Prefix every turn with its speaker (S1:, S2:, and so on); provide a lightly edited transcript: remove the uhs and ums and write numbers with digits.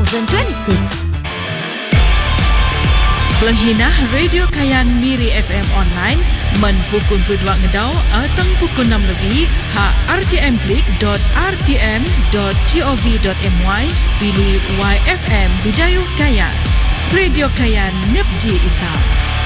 S1: 2026.
S2: Penghinah Radio Kayan Miri FM Online men pukul 2 ngedau atau pukul 6 lebih rtm.gov.my pilih YFM Bidayuh Kayan. Radio Kayan Nepji Ita.